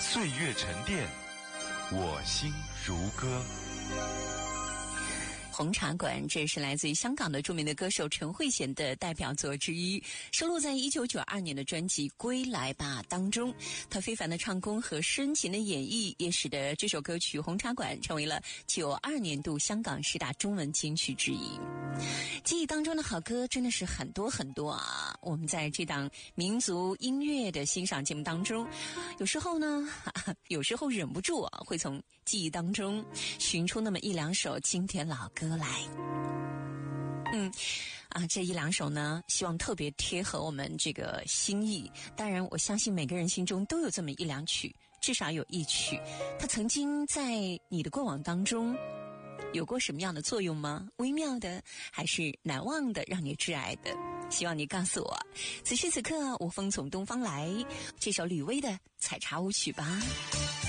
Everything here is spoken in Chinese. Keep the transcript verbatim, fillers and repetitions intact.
岁月沉淀，我心如歌。 红茶馆，这是来自于香港的著名的歌手陈慧娴的代表作之一，收录在一九九二年的专辑《归来吧》当中。她非凡的唱功和深情的演绎，也使得这首歌曲《红茶馆》成为了九二年度香港十大中文金曲之一。记忆当中的好歌真的是很多很多啊！我们在这档民族音乐的欣赏节目当中，有时候呢，有时候忍不住啊，会从记忆当中寻出那么一两首经典老歌来。嗯啊，这一两首呢，希望特别贴合我们这个心意。当然，我相信每个人心中都有这么一两曲，至少有一曲，它曾经在你的过往当中有过什么样的作用吗？微妙的，还是难忘的，让你挚爱的？希望你告诉我。此时此刻，我风从东方来，这首吕薇的《采茶舞曲》吧。